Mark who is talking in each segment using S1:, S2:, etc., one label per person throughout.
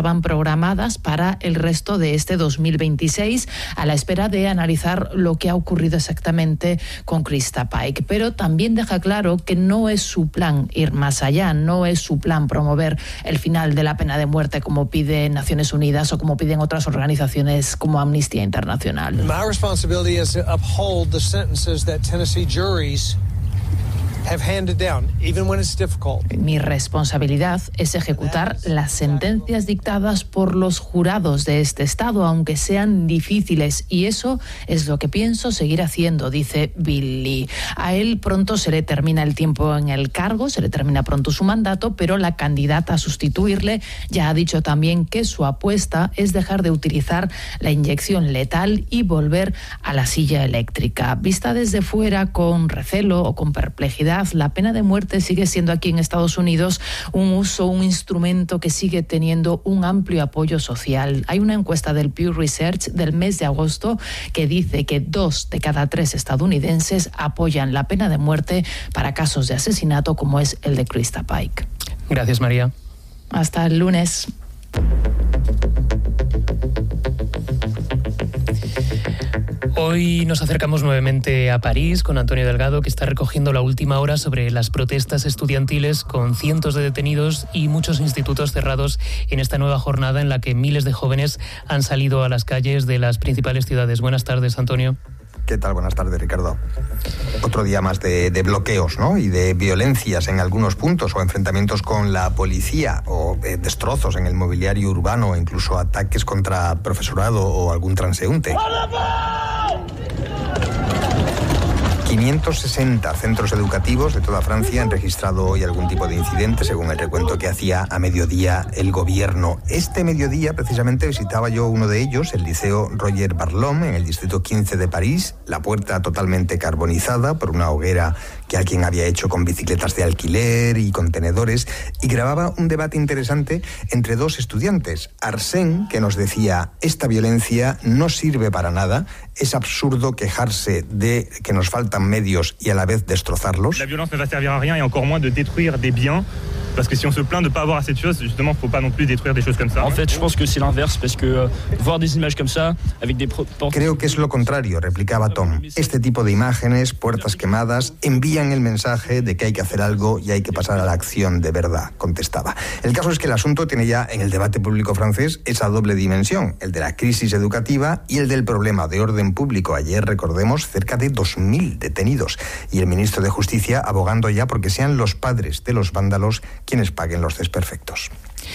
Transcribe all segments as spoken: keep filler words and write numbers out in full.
S1: estaban programadas para el resto de este dos mil veintiséis, a la espera de analizar lo que ha ocurrido exactamente con Krista Paik. Pero también deja claro que no es su plan ir más allá, no es su plan promover el final de la pena de muerte como pide Naciones Unidas o como piden otras organizaciones como Amnistía Internacional.
S2: My responsibility is to uphold the sentences that Tennessee juries have handed down, even when it's difficult.
S1: Mi responsabilidad es ejecutar las sentencias dictadas por los jurados de este estado, aunque sean difíciles, y eso es lo que pienso seguir haciendo, dice Bill Lee. A él pronto se le termina el tiempo en el cargo, se le termina pronto su mandato, pero la candidata a sustituirle ya ha dicho también que su apuesta es dejar de utilizar la inyección letal y volver a la silla eléctrica. Vista desde fuera con recelo o con perplejidad, la pena de muerte sigue siendo aquí en Estados Unidos un uso, un instrumento que sigue teniendo un amplio apoyo social. Hay una encuesta del Pew Research del mes de agosto que dice que dos de cada tres estadounidenses apoyan la pena de muerte para casos de asesinato como es el de Krista Paik.
S3: Gracias, María.
S1: Hasta el lunes.
S3: Hoy nos acercamos nuevamente a París con Antonio Delgado, que está recogiendo la última hora sobre las protestas estudiantiles con cientos de detenidos y muchos institutos cerrados en esta nueva jornada en la que miles de jóvenes han salido a las calles de las principales ciudades. Buenas tardes, Antonio.
S4: ¿Qué tal? Buenas tardes, Ricardo. Otro día más de, de bloqueos, ¿no? Y de violencias en algunos puntos, o enfrentamientos con la policía, o eh, destrozos en el mobiliario urbano, o incluso ataques contra profesorado o algún transeúnte. quinientos sesenta centros educativos de toda Francia han registrado hoy algún tipo de incidente, según el recuento que hacía a mediodía el gobierno. Este mediodía, precisamente, visitaba yo uno de ellos, el Liceo Roger Barlom, en el distrito quince de París, la puerta totalmente carbonizada por una hoguera que alguien había hecho con bicicletas de alquiler y contenedores, y grababa un debate interesante entre dos estudiantes. Arsène, que nos decía: esta violencia no sirve para nada, es absurdo quejarse de que nos faltan medios y a la vez destrozarlos.
S5: La violencia no va a servir a rien y encore moins de détruire des biens. Parce que si on se plaint de ne pas avoir assez de choses, justement, faut pas non plus détruire des choses comme ça.
S6: En fait, je pense que c'est l'inverse, parce que euh, voir des images comme ça, avec des...
S4: Creo que es lo contrario, replicaba Tom. Este tipo de imágenes, puertas quemadas, envían el mensaje de que hay que hacer algo y hay que pasar a la acción de verdad, contestaba. El caso es que el asunto tiene ya en el debate público francés esa doble dimensión, el de la crisis educativa y el del problema de orden público. Ayer, recordemos, cerca de dos mil detenidos, y el ministro de Justicia abogando ya porque sean los padres de los vándalos quienes paguen los desperfectos.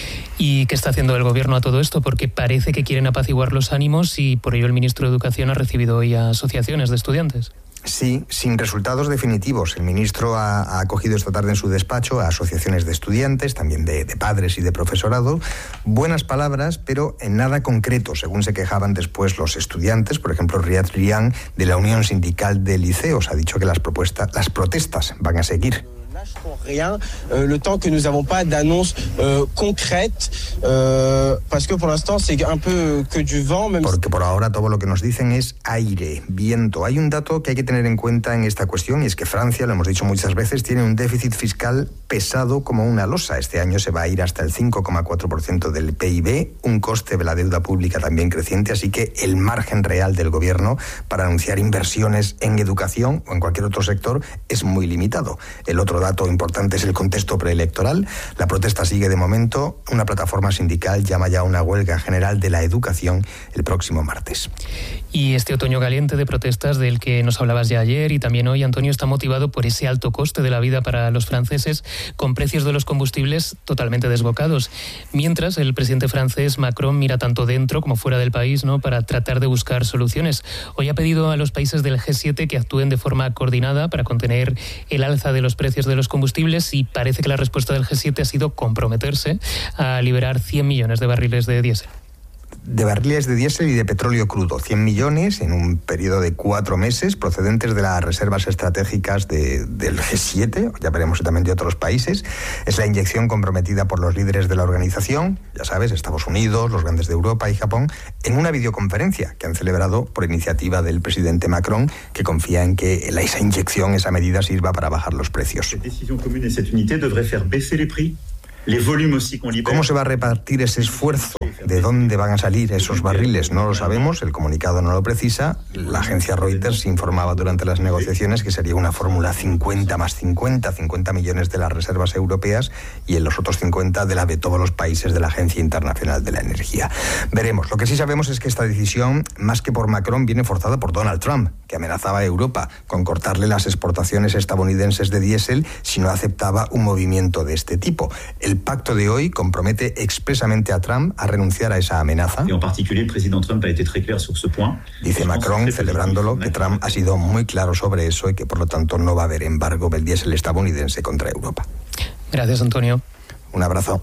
S3: ¿Y qué está haciendo el gobierno a todo esto? Porque parece que quieren apaciguar los ánimos y por ello el ministro de Educación ha recibido hoy a asociaciones de estudiantes.
S4: Sí, sin resultados definitivos. El ministro ha, ha acogido esta tarde en su despacho a asociaciones de estudiantes, también de, de padres y de profesorado. Buenas palabras, pero en nada concreto, según se quejaban después los estudiantes. Por ejemplo, Riyad Rian, de la Unión Sindical de Liceos, ha dicho que las, propuestas, las protestas van a seguir.
S7: Rien, euh, le temps que nous n'avons pas d'annonce euh, concrète, euh, parce que pour l'instant c'est un peu que du vent. Même
S4: Porque por ahora todo lo que nos dicen es aire, viento. Hay un dato que hay que tener en cuenta en esta cuestión, y es que Francia, lo hemos dicho muchas veces, tiene un déficit fiscal pesado como una losa. Este año se va a ir hasta el cinco coma cuatro por ciento del P I B, un coste de la deuda pública también creciente, así que el margen real del gobierno para anunciar inversiones en educación o en cualquier otro sector es muy limitado. El otro dato importante es el contexto preelectoral. La protesta sigue de momento. Una plataforma sindical llama ya a una huelga general de la educación el próximo martes.
S3: Y este otoño caliente de protestas del que nos hablabas ya ayer y también hoy, Antonio, está motivado por ese alto coste de la vida para los franceses, con precios de los combustibles totalmente desbocados. Mientras, el presidente francés Macron mira tanto dentro como fuera del país, ¿no?, para tratar de buscar soluciones. Hoy ha pedido a los países del G siete que actúen de forma coordinada para contener el alza de los precios de los combustibles, y parece que la respuesta del G siete ha sido comprometerse a liberar cien millones de barriles de diésel.
S4: De barriles de diésel y de petróleo crudo, cien millones en un periodo de cuatro meses, procedentes de las reservas estratégicas de, del G siete, ya veremos también de otros países. Es la inyección comprometida por los líderes de la organización, ya sabes, Estados Unidos, los grandes de Europa y Japón, en una videoconferencia que han celebrado por iniciativa del presidente Macron, que confía en que esa inyección, esa medida, sirva para bajar los precios. ¿Cómo se va a repartir ese esfuerzo ¿De dónde van a salir esos barriles? No lo sabemos, el comunicado no lo precisa. La agencia Reuters informaba durante las negociaciones que sería una fórmula cincuenta más cincuenta, cincuenta millones de las reservas europeas y en los otros cincuenta de la de todos los países de la Agencia Internacional de la Energía. Veremos. Lo que sí sabemos es que esta decisión, más que por Macron, viene forzada por Donald Trump, que amenazaba a Europa con cortarle las exportaciones estadounidenses de diésel si no aceptaba un movimiento de este tipo. El pacto de hoy compromete expresamente a Trump a renunciar a esa amenaza. Dice Macron, celebrándolo, que Trump ha sido muy claro sobre eso y que por lo tanto no va a haber embargo del diésel estadounidense contra Europa.
S3: Gracias, Antonio.
S4: Un abrazo.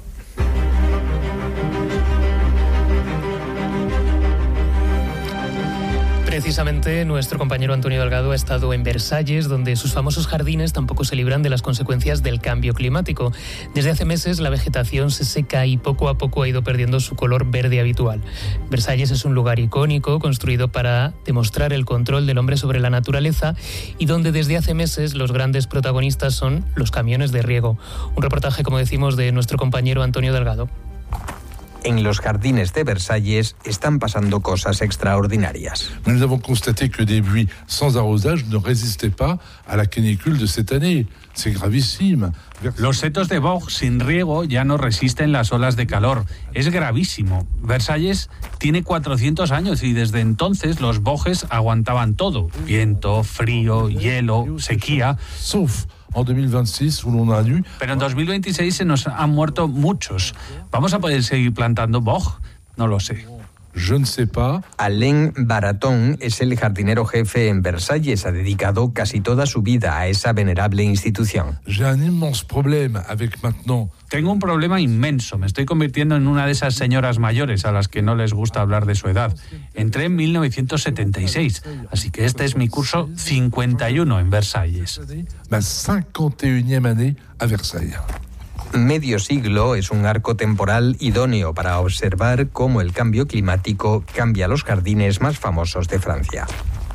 S3: Precisamente nuestro compañero Antonio Delgado ha estado en Versalles, donde sus famosos jardines tampoco se libran de las consecuencias del cambio climático. Desde hace meses la vegetación se seca y poco a poco ha ido perdiendo su color verde habitual. Versalles es un lugar icónico construido para demostrar el control del hombre sobre la naturaleza y donde desde hace meses los grandes protagonistas son los camiones de riego. Un reportaje, como decimos, de nuestro compañero Antonio Delgado.
S4: En los jardines de Versalles están pasando cosas extraordinarias.
S8: Nous avons constaté que des buis sans arrosage ne résistaient pas à la canicule de cette année. C'est gravissime.
S9: Los setos de boj sin riego ya no resisten las olas de calor. Es gravísimo. Versalles tiene cuatrocientos años y desde entonces los bojes aguantaban todo. Viento, frío, hielo, sequía.
S8: Sauf en dos mil veintiséis, où l'on a eu...
S9: Pero en dos mil veintiséis se nos han muerto muchos. ¿Vamos a poder seguir plantando boj? No lo sé.
S8: Je ne sais pas.
S4: Alain Baraton es el jardinero jefe en Versalles. Ha dedicado casi toda su vida a esa venerable institución.
S8: J'ai un immense problème avec maintenant.
S9: Tengo un problema inmenso. Me estoy convirtiendo en una de esas señoras mayores a las que no les gusta hablar de su edad. Entré en mil novecientos setenta y seis, así que este es mi curso cincuenta y uno en Versalles.
S8: Ma cinquante et unième année à Versailles.
S4: Medio siglo es un arco temporal idóneo para observar cómo el cambio climático cambia los jardines más famosos de Francia.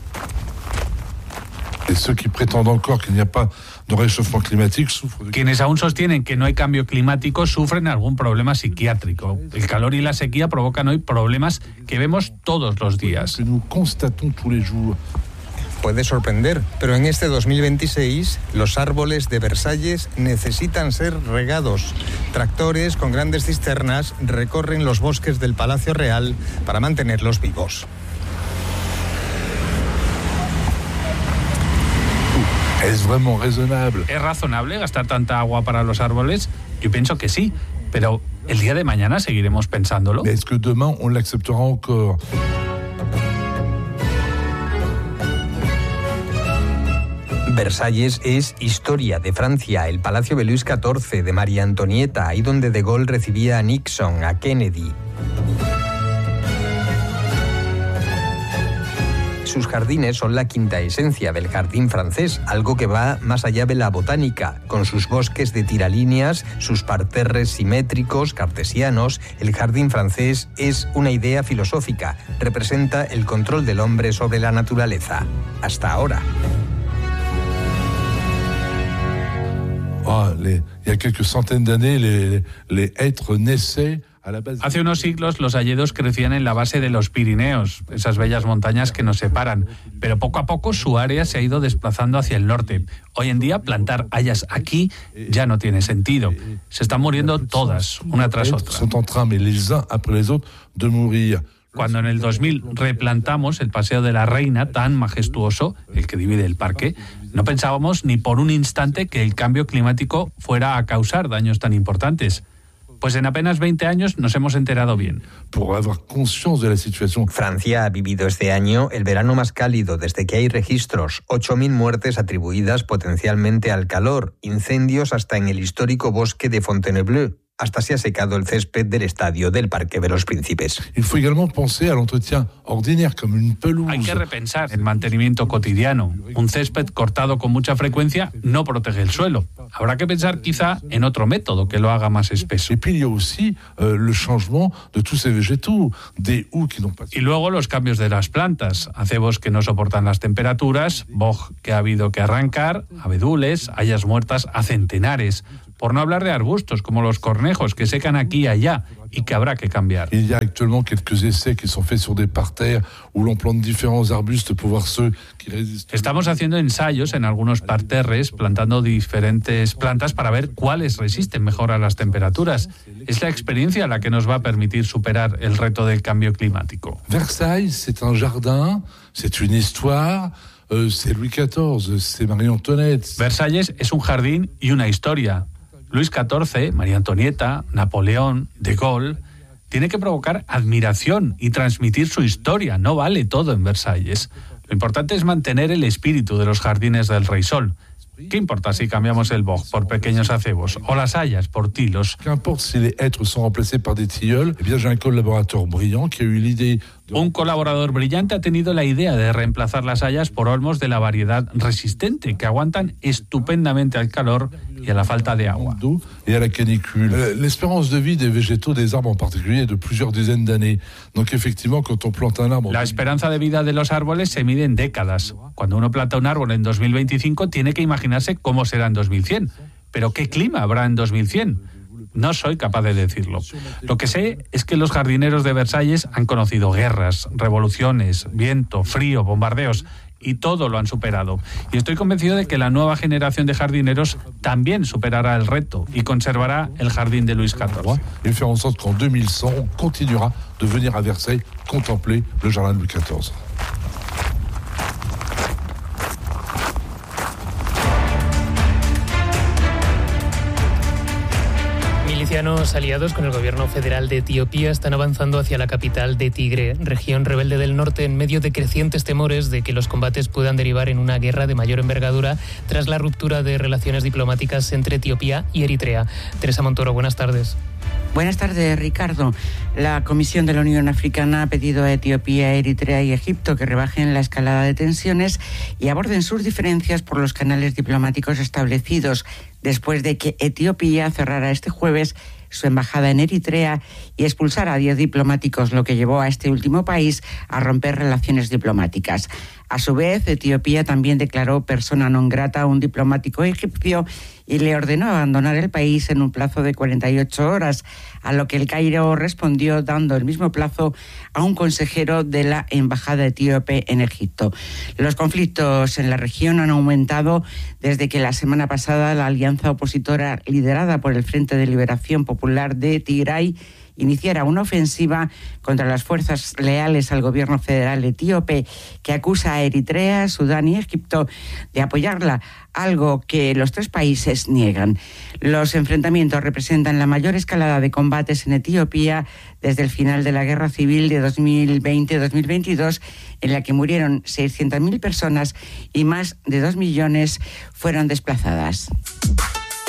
S9: Quienes aún sostienen que no hay cambio climático sufren algún problema psiquiátrico. El calor y la sequía provocan hoy problemas que vemos todos los días.
S4: Puede sorprender, pero en este dos mil veintiséis los árboles de Versalles necesitan ser regados. Tractores con grandes cisternas recorren los bosques del Palacio Real para mantenerlos vivos.
S8: ¿Es vraiment raisonnable?
S9: ¿Es razonable gastar tanta agua para los árboles? Yo pienso que sí, pero el día de mañana seguiremos pensándolo.
S8: ¿Es que demain on l'acceptera encore?
S4: Versalles es historia de Francia, el Palacio de Luis catorce, de María Antonieta, ahí donde De Gaulle recibía a Nixon, a Kennedy. Sus jardines son la quinta esencia del jardín francés, algo que va más allá de la botánica. Con sus bosques de tiralíneas, sus parterres simétricos, cartesianos, el jardín francés es una idea filosófica, representa el control del hombre sobre la naturaleza. Hasta ahora.
S8: Ah, les, il y a quelques centaines d'années, les, les hêtres naissaient à la base.
S9: Hace unos siglos los hayedos crecían en la base de los Pirineos, esas bellas montañas que nos separan, pero poco a poco su área se ha ido desplazando hacia el norte. Hoy en día plantar hayas aquí ya no tiene sentido. Se están muriendo todas, una tras otra.
S8: Sont en train, mais les uns après les autres, de mourir.
S9: Cuando en el dos mil replantamos el Paseo de la Reina, tan majestuoso, el que divide el parque, no pensábamos ni por un instante que el cambio climático fuera a causar daños tan importantes. Pues en apenas veinte años nos hemos enterado bien.
S4: Francia ha vivido este año el verano más cálido desde que hay registros. ocho mil muertes atribuidas potencialmente al calor, incendios hasta en el histórico bosque de Fontainebleau. Hasta se ha secado el césped del estadio del Parque de los Príncipes.
S9: Hay que repensar el mantenimiento cotidiano. Un césped cortado con mucha frecuencia no protege el suelo. Habrá que pensar quizá en otro método que lo haga más espeso. Y luego los cambios de las plantas. Acebos que no soportan las temperaturas, boj que ha habido que arrancar, abedules, hayas muertas a centenares. Por no hablar de arbustos, como los cornejos, que secan aquí y allá y que habrá que cambiar.
S8: Il y a actuellement quelques essais qui sont faits sur des parterres où l'on plante différents arbustes pour voir ceux qui résistent.
S9: Estamos haciendo ensayos en algunos parterres, plantando diferentes plantas para ver cuáles resisten mejor a las temperaturas. Es la experiencia la que nos va a permitir superar el reto del cambio climático.
S8: Versailles, c'est un jardin, c'est une histoire. Euh, c'est Louis catorce, c'est Marie Antoinette.
S9: Versalles es un jardín y una historia. Luis catorce, María Antonieta, Napoleón, De Gaulle, tiene que provocar admiración y transmitir su historia. No vale todo en Versalles. Lo importante es mantener el espíritu de los jardines del Rey Sol. ¿Qué importa si cambiamos el boj por pequeños acebos o las hayas por tilos?
S8: Qu'importe si les hêtres sont remplacés par des tilleuls, eh bien j'ai un collaborateur brillant qui a eu l'idée.
S9: Un colaborador brillante ha tenido la idea de reemplazar las hayas por olmos de la variedad resistente, que aguantan estupendamente al calor y a la falta de agua.
S8: Et à la canicule. L'espérance de vie des végétaux, des arbres en particulier, est de plusieurs dizaines d'années. Donc effectivement, quand on plante un arbre...
S9: La esperanza de vida de los árboles se mide en décadas. Cuando uno planta un árbol en dos mil veinticinco, tiene que imaginarse cómo será en dos mil cien. Pero ¿qué clima habrá en dos mil cien? No soy capaz de decirlo. Lo que sé es que los jardineros de Versalles han conocido guerras, revoluciones, viento, frío, bombardeos, y todo lo han superado. Y estoy convencido de que la nueva generación de jardineros también superará el reto y conservará el jardín de Luis catorce.
S8: Et faire en sorte qu'en deux mille cent, on continuera de venir à Versailles contempler le jardin de Louis catorce.
S3: Milicianos aliados con el gobierno federal de Etiopía están avanzando hacia la capital de Tigre, región rebelde del norte, en medio de crecientes temores de que los combates puedan derivar en una guerra de mayor envergadura tras la ruptura de relaciones diplomáticas entre Etiopía y Eritrea. Teresa Montoro, buenas tardes.
S10: Buenas tardes, Ricardo. La Comisión de la Unión Africana ha pedido a Etiopía, Eritrea y Egipto que rebajen la escalada de tensiones y aborden sus diferencias por los canales diplomáticos establecidos, después de que Etiopía cerrara este jueves su embajada en Eritrea y expulsara a diez diplomáticos, lo que llevó a este último país a romper relaciones diplomáticas. A su vez, Etiopía también declaró persona non grata a un diplomático egipcio y le ordenó abandonar el país en un plazo de cuarenta y ocho horas, a lo que el Cairo respondió dando el mismo plazo a un consejero de la embajada etíope en Egipto. Los conflictos en la región han aumentado desde que la semana pasada la alianza opositora liderada por el Frente de Liberación Popular de Tigray iniciara una ofensiva contra las fuerzas leales al gobierno federal etíope, que acusa a Eritrea, Sudán y Egipto de apoyarla, algo que los tres países niegan. Los enfrentamientos representan la mayor escalada de combates en Etiopía desde el final de la guerra civil de dos mil veinte dos mil veintidós, en la que murieron seiscientas mil personas y más de dos millones fueron desplazadas.